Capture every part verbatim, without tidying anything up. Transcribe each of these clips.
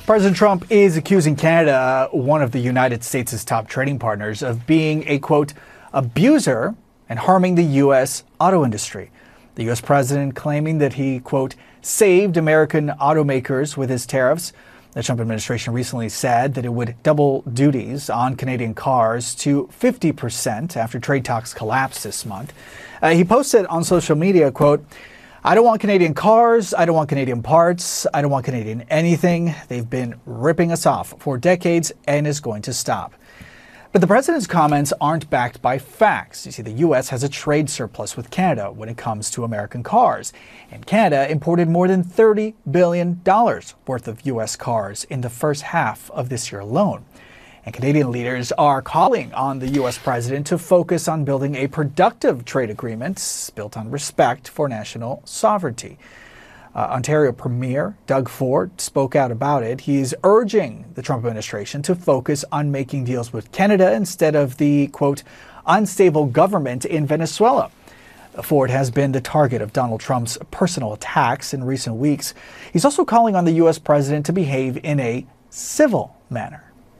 President Trump is accusing Canada, one of the United States' top trading partners, of being a, quote, abuser and harming the U S auto industry. The U S president claiming that he, quote, saved American automakers with his tariffs. The Trump administration recently said that it would double duties on Canadian cars to fifty percent after trade talks collapsed this month. Uh, he posted on social media, quote, I don't want Canadian cars, I don't want Canadian parts, I don't want Canadian anything. They've been ripping us off for decades and is going to stop. But the president's comments aren't backed by facts. You see, the U S has a trade surplus with Canada when it comes to American cars. And Canada imported more than thirty billion dollars worth of U S cars in the first half of this year alone. And Canadian leaders are calling on the U S president to focus on building a productive trade agreement built on respect for national sovereignty. Uh, Ontario Premier Doug Ford spoke out about it. He's urging the Trump administration to focus on making deals with Canada instead of the, quote, unstable government in Venezuela. Ford has been the target of Donald Trump's personal attacks in recent weeks. He's also calling on the U S president to behave in a civil manner.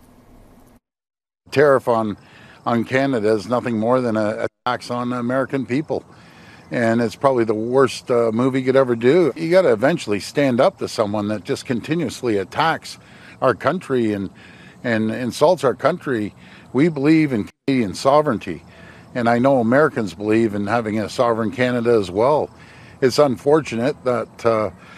Tariff on, on Canada is nothing more than a, a tax on the American people. And it's probably the worst uh, move you could ever do. You got to eventually stand up to someone that just continuously attacks our country and, and insults our country. We believe in Canadian sovereignty. And I know Americans believe in having a sovereign Canada as well. It's unfortunate that uh,